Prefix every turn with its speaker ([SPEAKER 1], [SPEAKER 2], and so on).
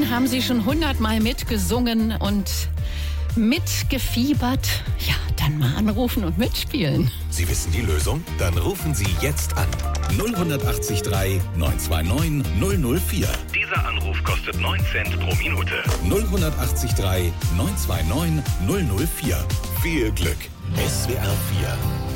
[SPEAKER 1] Haben Sie schon 100-mal mitgesungen und mitgefiebert? Ja, dann mal anrufen und mitspielen.
[SPEAKER 2] Sie wissen die Lösung? Dann rufen Sie jetzt an. 0183 929 004.
[SPEAKER 3] Dieser Anruf kostet 9 Cent pro Minute.
[SPEAKER 2] 0183 929 004. Viel Glück. SWR 4